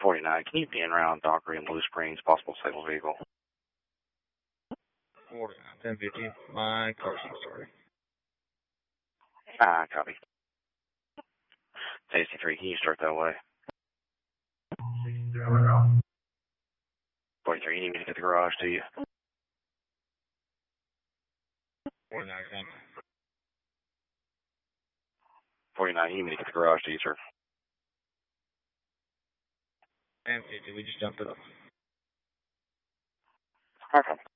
49, can you be in around Dockery and Blue Springs, possible disabled vehicle? 49, 1050, my car's not starting. Copy. 63, can you start that way? 43, you need me to get the garage to you? 49, thank you. 49, you need me to get the garage to you, sir? 1050, we just jumped it up. Okay.